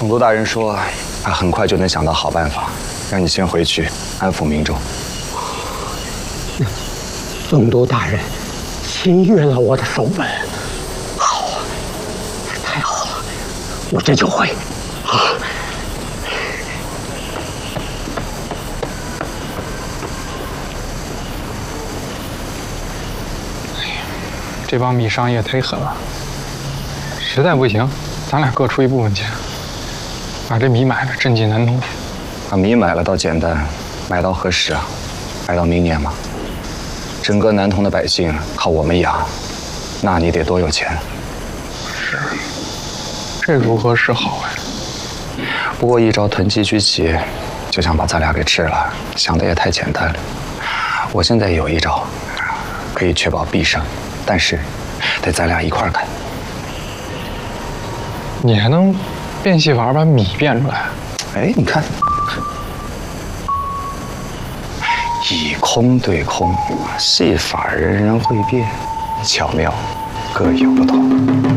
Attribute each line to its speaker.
Speaker 1: 总督大人说，他很快就能想到好办法，让你先回去安抚民众。
Speaker 2: 总督大人签约了我的手本，好，太好了，我这就回。啊！
Speaker 3: 这帮米商业忒狠了，实在不行，咱俩各出一部分钱，把这米买了，赈济南通。
Speaker 1: 把米买了倒简单，买到何时啊？买到明年吗？整个南通的百姓靠我们养，那你得多有钱。
Speaker 3: 是，这如何是好呀？
Speaker 1: 不过一朝囤积居奇，就想把咱俩给吃了，想的也太简单了。我现在有一招，可以确保必胜，但是得咱俩一块儿干。
Speaker 3: 你还能变戏法把米变出来？
Speaker 1: 哎，你看，以空对空，戏法人人会变，巧妙各有不同。